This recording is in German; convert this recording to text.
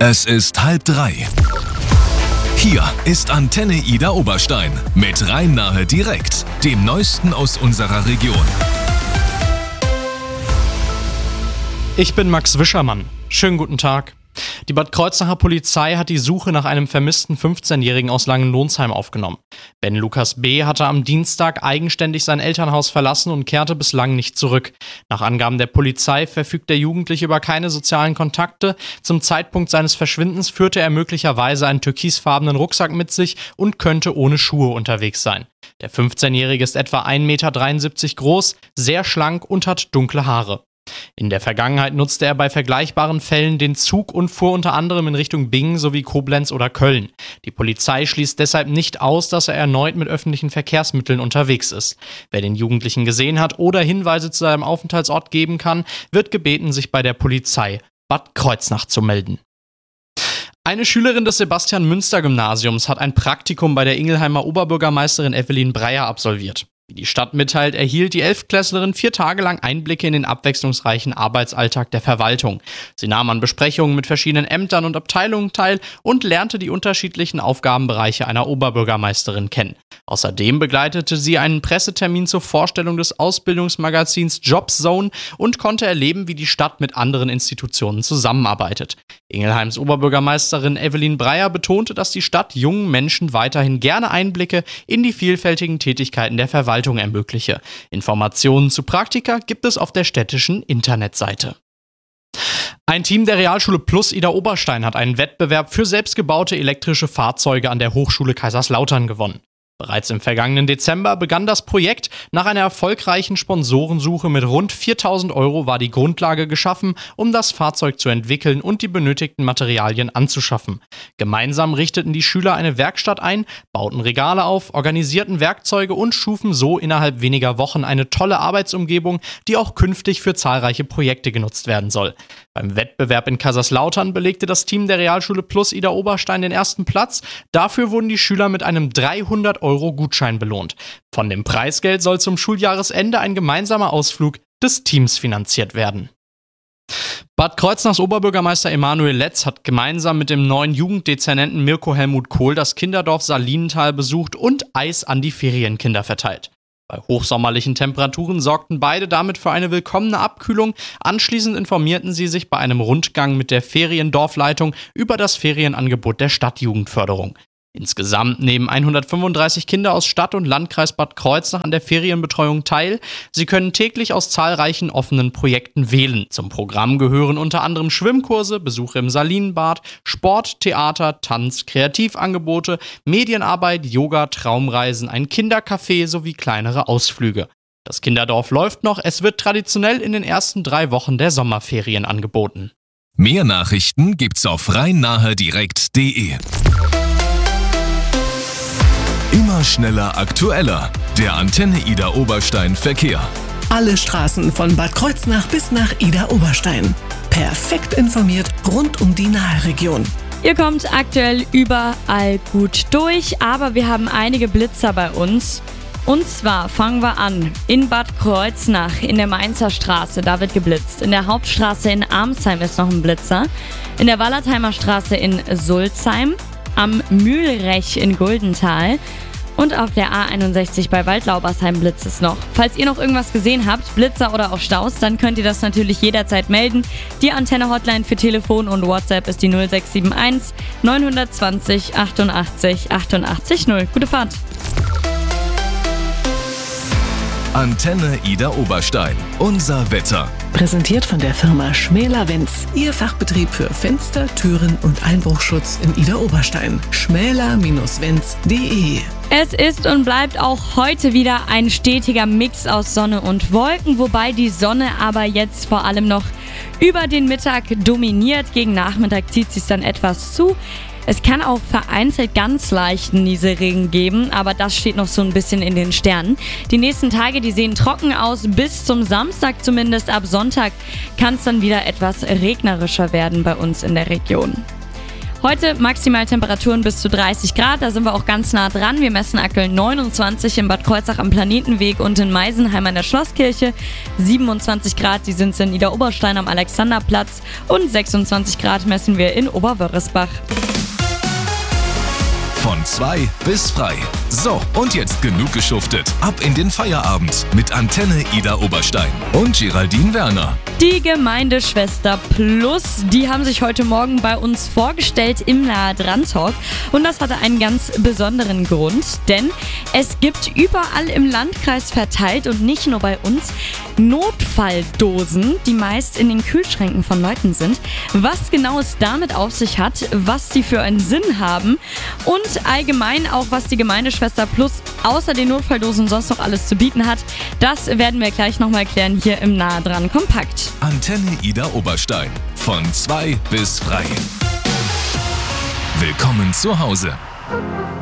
Es ist 2:30. Hier ist Antenne Ida Oberstein mit Rhein-Nahe direkt, dem Neuesten aus unserer Region. Ich bin Max Wischermann. Schönen guten Tag. Die Bad Kreuznacher Polizei hat die Suche nach einem vermissten 15-Jährigen aus Langenlonsheim aufgenommen. Ben Lukas B. hatte am Dienstag eigenständig sein Elternhaus verlassen und kehrte bislang nicht zurück. Nach Angaben der Polizei verfügt der Jugendliche über keine sozialen Kontakte. Zum Zeitpunkt seines Verschwindens führte er möglicherweise einen türkisfarbenen Rucksack mit sich und könnte ohne Schuhe unterwegs sein. Der 15-Jährige ist etwa 1,73 Meter groß, sehr schlank und hat dunkle Haare. In der Vergangenheit nutzte er bei vergleichbaren Fällen den Zug und fuhr unter anderem in Richtung Bingen sowie Koblenz oder Köln. Die Polizei schließt deshalb nicht aus, dass er erneut mit öffentlichen Verkehrsmitteln unterwegs ist. Wer den Jugendlichen gesehen hat oder Hinweise zu seinem Aufenthaltsort geben kann, wird gebeten, sich bei der Polizei Bad Kreuznach zu melden. Eine Schülerin des Sebastian-Münster-Gymnasiums hat ein Praktikum bei der Ingelheimer Oberbürgermeisterin Evelyn Breyer absolviert. Wie die Stadt mitteilt, erhielt die 11-Klässlerin 4 Tage lang Einblicke in den abwechslungsreichen Arbeitsalltag der Verwaltung. Sie nahm an Besprechungen mit verschiedenen Ämtern und Abteilungen teil und lernte die unterschiedlichen Aufgabenbereiche einer Oberbürgermeisterin kennen. Außerdem begleitete sie einen Pressetermin zur Vorstellung des Ausbildungsmagazins Jobzone und konnte erleben, wie die Stadt mit anderen Institutionen zusammenarbeitet. Ingelheims Oberbürgermeisterin Evelyn Breyer betonte, dass die Stadt jungen Menschen weiterhin gerne Einblicke in die vielfältigen Tätigkeiten der Verwaltung ermögliche. Informationen zu Praktika gibt es auf der städtischen Internetseite. Ein Team der Realschule Plus Ida Oberstein hat einen Wettbewerb für selbstgebaute elektrische Fahrzeuge an der Hochschule Kaiserslautern gewonnen. Bereits im vergangenen Dezember begann das Projekt. Nach einer erfolgreichen Sponsorensuche mit rund 4.000 € war die Grundlage geschaffen, um das Fahrzeug zu entwickeln und die benötigten Materialien anzuschaffen. Gemeinsam richteten die Schüler eine Werkstatt ein, bauten Regale auf, organisierten Werkzeuge und schufen so innerhalb weniger Wochen eine tolle Arbeitsumgebung, die auch künftig für zahlreiche Projekte genutzt werden soll. Beim Wettbewerb in Kaiserslautern belegte das Team der Realschule Plus Ida Oberstein den ersten Platz. Dafür wurden die Schüler mit einem 300 € Gutschein belohnt. Von dem Preisgeld soll zum Schuljahresende ein gemeinsamer Ausflug des Teams finanziert werden. Bad Kreuznachs Oberbürgermeister Emanuel Letz hat gemeinsam mit dem neuen Jugenddezernenten Mirko Helmut Kohl das Kinderdorf Salinental besucht und Eis an die Ferienkinder verteilt. Bei hochsommerlichen Temperaturen sorgten beide damit für eine willkommene Abkühlung. Anschließend informierten sie sich bei einem Rundgang mit der Feriendorfleitung über das Ferienangebot der Stadtjugendförderung. Insgesamt nehmen 135 Kinder aus Stadt und Landkreis Bad Kreuznach an der Ferienbetreuung teil. Sie können täglich aus zahlreichen offenen Projekten wählen. Zum Programm gehören unter anderem Schwimmkurse, Besuche im Salinenbad, Sport, Theater, Tanz, Kreativangebote, Medienarbeit, Yoga, Traumreisen, ein Kindercafé sowie kleinere Ausflüge. Das Kinderdorf läuft noch, es wird traditionell in den ersten 3 Wochen der Sommerferien angeboten. Mehr Nachrichten gibt's auf rhein-nahe-direkt.de. Immer schneller, aktueller. Der Antenne Ida Oberstein Verkehr. Alle Straßen von Bad Kreuznach bis nach Ida Oberstein. Perfekt informiert rund um die Nahe-Region. Ihr kommt aktuell überall gut durch, aber wir haben einige Blitzer bei uns. Und zwar fangen wir an in Bad Kreuznach in der Mainzer Straße, da wird geblitzt. In der Hauptstraße in Armsheim ist noch ein Blitzer. In der Wallertheimer Straße in Sulzheim. Am Mühlrech in Guldental und auf der A61 bei Waldlaubersheim blitzt es noch. Falls ihr noch irgendwas gesehen habt, Blitzer oder auch Staus, dann könnt ihr das natürlich jederzeit melden. Die Antenne-Hotline für Telefon und WhatsApp ist die 0671 920 88 88 0. Gute Fahrt! Antenne Ida Oberstein. Unser Wetter. Präsentiert von der Firma Schmäler-Wenz. Ihr Fachbetrieb für Fenster, Türen und Einbruchschutz in Ida Oberstein. schmäler-wenz.de. Es ist und bleibt auch heute wieder ein stetiger Mix aus Sonne und Wolken, wobei die Sonne aber jetzt vor allem noch über den Mittag dominiert. Gegen Nachmittag zieht es sich dann etwas zu. Es kann auch vereinzelt ganz leichten Nieselregen geben, aber das steht noch so ein bisschen in den Sternen. Die nächsten Tage, die sehen trocken aus, bis zum Samstag zumindest. Ab Sonntag kann es dann wieder etwas regnerischer werden bei uns in der Region. Heute Maximaltemperaturen bis zu 30 Grad, da sind wir auch ganz nah dran. Wir messen aktuell 29 in Bad Kreuznach am Planetenweg und in Meisenheim an der Schlosskirche. 27 Grad, die sind in Idar-Oberstein am Alexanderplatz und 26 Grad messen wir in Oberwörisbach. Von 2 bis frei. So, und jetzt genug geschuftet. Ab in den Feierabend mit Antenne Idar-Oberstein und Geraldine Werner. Die Gemeindeschwester Plus, die haben sich heute Morgen bei uns vorgestellt im Nahe dran Talk. Und das hatte einen ganz besonderen Grund, denn es gibt überall im Landkreis verteilt und nicht nur bei uns Notfalldosen, die meist in den Kühlschränken von Leuten sind. Was genau es damit auf sich hat, was die für einen Sinn haben und allgemein auch, was die Gemeindeschwester Plus außer den Notfalldosen sonst noch alles zu bieten hat, das werden wir gleich nochmal klären hier im Nahe dran Kompakt. Antenne Idar-Oberstein. Von 2 bis frei. Willkommen zu Hause.